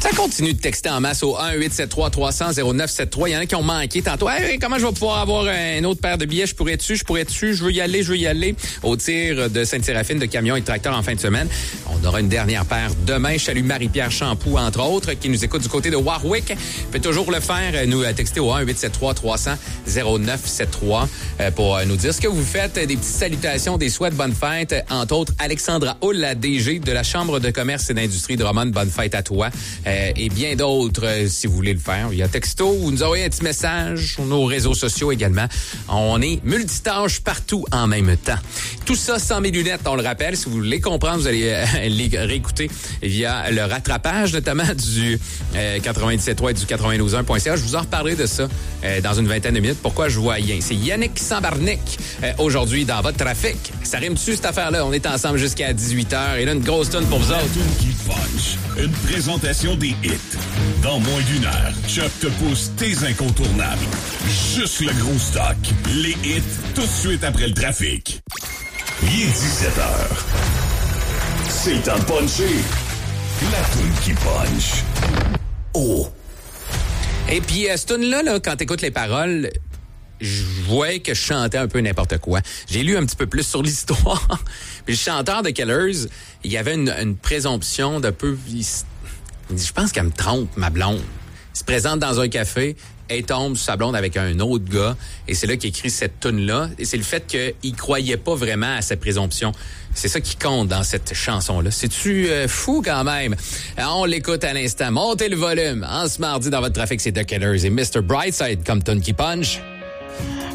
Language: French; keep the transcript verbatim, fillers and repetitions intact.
Ça continue de texter en masse au un huit sept trois trois cents zéro neuf sept trois. Il y en a qui ont manqué tantôt. Hey, comment je vais pouvoir avoir une autre paire de billets? Je pourrais dessus, je pourrais dessus, je veux y aller, je veux y aller. Au tir de Sainte-Séraphine de camions et de tracteurs en fin de semaine. On aura une dernière paire demain. Je salue Marie-Pierre Champoux, entre autres, qui nous écoute du côté de Warwick. Peut toujours le faire, nous texter au un huit sept trois trois cents zéro neuf sept trois pour nous dire ce que vous faites. Des petites salutations, des souhaits de bonne fête. Entre autres, Alexandra Hull, la D G de la Chambre de commerce et d'industrie de Drummond. Bonne fête à toi. Euh, et bien d'autres, euh, si vous voulez le faire, via texto ou nous envoyer un petit message sur nos réseaux sociaux également. On est multitâche partout en même temps. Tout ça sans mes lunettes, on le rappelle. Si vous voulez comprendre, vous allez euh, les réécouter via le rattrapage, notamment du euh, quatre-vingt-dix-sept trois et du quatre-vingt-douze un point c a. Je vous en reparlerai de ça euh, dans une vingtaine de minutes. Pourquoi je vois rien? C'est Yannick Sambarnik euh, aujourd'hui dans votre trafic. Ça rime dessus cette affaire-là. On est ensemble jusqu'à dix-huit heures. Et là, une grosse tonne pour vous autres. La toune qui punch. Une présentation des hits. Dans moins d'une heure, Chuck te pousse tes incontournables. Juste le gros stock. Les hits, tout de suite après le trafic. Il est dix-sept heures. C'est le temps de puncher. La toune qui punch. Oh! Et puis, euh, cette tune-là, là, quand t'écoutes les paroles, je voyais que je chantais un peu n'importe quoi. J'ai lu un petit peu plus sur l'histoire. Puis le chanteur de Killers, il y avait une, une présomption d'un peu... Il, il dit, je pense qu'elle me trompe, ma blonde. Il se présente dans un café, elle tombe sur sa blonde avec un autre gars, et c'est là qu'il écrit cette toune-là. Et c'est le fait qu'il croyait pas vraiment à sa présomption. C'est ça qui compte dans cette chanson-là. C'est-tu euh, fou quand même? On l'écoute à l'instant. Montez le volume. En ce mardi, dans votre trafic, c'est The Killers et mister Brightside comme tune qui punch.